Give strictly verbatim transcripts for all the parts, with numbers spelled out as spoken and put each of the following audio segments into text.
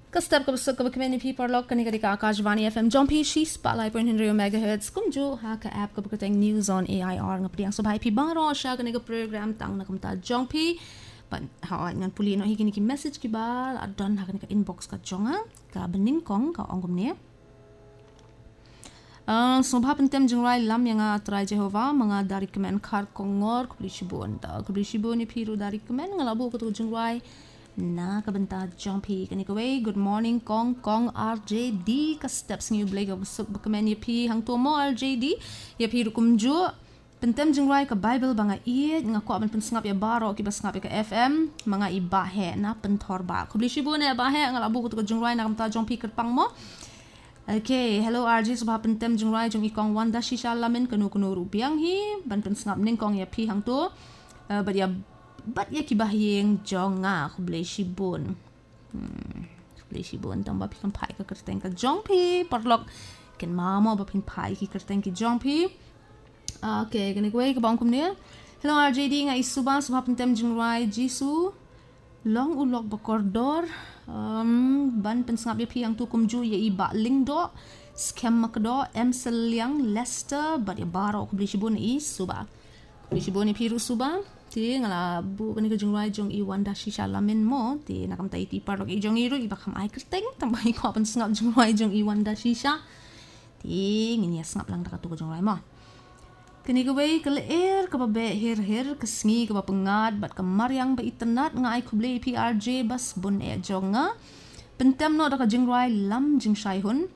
Kastab ka besok ka kemeni pi parlok kani kadi ka Akashvani F M Jompi shi spotlight point hundred megahertz kum jo ha ka app ka berkateng news on A I R ngapri yang subhai pi baro sha kani ka program tang na kamta Jompi but ha ngan puli no higini ki message ki bal adon ha kani ka inbox ka jonga ka bening kong ka ongom ne Uh, Sobha pentem jengrai lam yang atrai Jehova mga dari kemen kar kongor kubli shibun ta kubli shibun ni piru dari kemen ngalabu kutu jengrai na kabenta Jompi kani kawai good morning kong kong R J D ka steps ngi blay ka besuk kemen ye pi hang to mo R J D ye pi rukum ju pentem jengrai ka Bible banga iet ngaku aban pensengap ya baro ki basngap ya ka F M mga ibahe na pentor ba kubli shibun ya bahe ngalabu kutu jengrai na kamta Jompi kerpang mo. Okay, hello R J subha pentem jengrai jong ikong wanda shisha lamin kanu kanu rupiang hi ban pen sngap ning kong ya pi hang tu uh, bat ya bat ya kibahyeng jonga kublay shibun hmm kublay shibun tamba pi kan pai ka kerteng ka Jompi parlok ken mama ba pin pai ki kerteng ki Jompi. Okay, kani kwe ka bang kum ne hello R J D nga isuba subha pentem jengrai jisu long ulok bakordor um ban pensngap ya pi yang tu kumju ya iba lingdo scam makdo em seliang Leicester bat ya baro kubli shibun i suba kubli shibun pi ru suba ti ngala bu kani ka jengrai jong i wanda shisha lamin mo ti nakam tai ti parok i jong iru i bakam ai kerteng tambai ko pensngap jengrai jong i wanda shisha ti ngini sngap lang dakatu ka jengrai mo kini gawai kala air kaba be her her kesmi kaba pengat bat kamar yang ba internet ngai kublay P R J bas bun e jonga pentem no da ka jingrai lam jing shai hun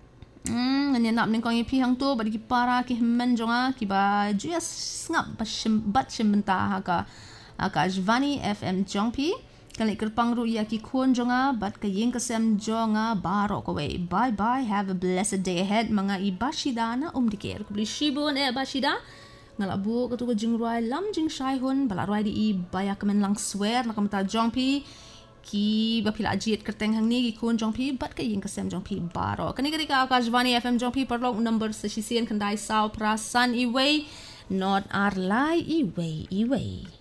hmm ngani nap ning kong pi hang to ba di para ki men jonga ki ba just ngap ba shim bat shim benta ha ka Akashvani F M Jompi kali kerpang ru ya ki khon jonga bat ka yeng kasem jonga baro ko we bye bye have a blessed day ahead mga ibashida na umdiker kubli shibun e bashida ngalabu katu ko jingrai lam jing shai hun bala roi di i baya kemen lang swear na kamta Jompi ki ba pila ajiet kerteng hang ni ki khon Jompi bat ka yeng kasem Jompi baro kani kadi ka Akashvani F M Jompi parlok number sa sisian kandai sao prasan iway not arlai iway iway